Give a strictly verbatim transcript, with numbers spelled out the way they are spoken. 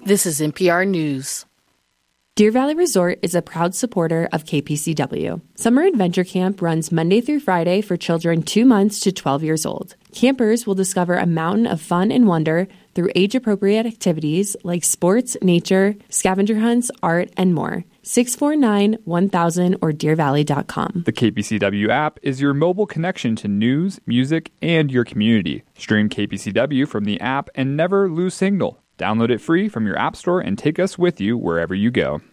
This is N P R News. Deer Valley Resort is a proud supporter of K P C W. Summer Adventure Camp runs Monday through Friday for children two months to twelve years old. Campers will discover a mountain of fun and wonder through age-appropriate activities like sports, nature, scavenger hunts, art, and more. six four nine, one thousand or deer valley dot com. The K P C W app is your mobile connection to news, music, and your community. Stream K P C W from the app and never lose signal. Download it free from your app store and take us with you wherever you go.